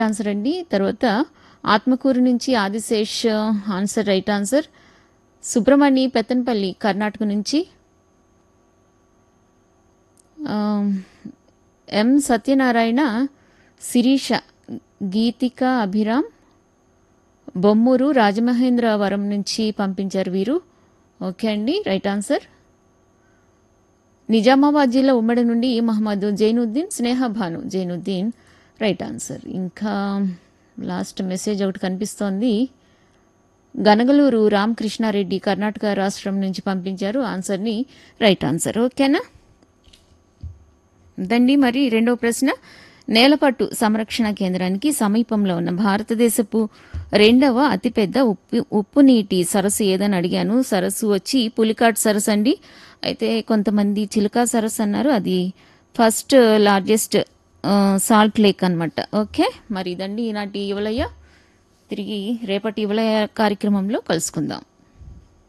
Answer అండి. తర్వాత ఆత్మకూరు నుంచి Adisesh answer right answer. Subrahmani Pettanapalli Karnataka నుంచి. ఆ, ఎం సత్యనారాయణ, శిరీష, గీతిక అభిరామ్ బొమ్మూరు రాజమహేంద్రవరం నుంచి పంపించారు వీరు. ఓకే అండి, రైట్ ఆన్సర్. నిజామాబాద్ జిల్లా ఉమ్మడి నుండి మహమ్మద్ జైనుద్దీన్, స్నేహ భాను జైనుద్దీన్ రైట్ ఆన్సర్. ఇంకా లాస్ట్ మెసేజ్ ఒకటి కనిపిస్తోంది. గనగలూరు రామకృష్ణారెడ్డి కర్ణాటక రాష్ట్రం నుంచి పంపించారు ఆన్సర్ని రైట్ ఆన్సర్. ఓకేనా దండి. మరి రెండవ ప్రశ్న, నేలపట్టు సంరక్షణ కేంద్రానికి సమీపంలో ఉన్న భారతదేశపు రెండవ అతిపెద్ద ఉప్పు నీటి సరస్సు ఏదని అడిగాను. సరస్సు వచ్చి పులికాట్ సరస్సు అండి. అయితే కొంతమంది చిలుకా సరస్సు అన్నారు, అది ఫస్ట్ లార్జెస్ట్ సాల్ట్ లేక్ అనమాట. ఓకే, మరి ఇదండి ఈనాటి యువలయ. తిరిగి రేపటి యువలయ కార్యక్రమంలో కలుసుకుందాం.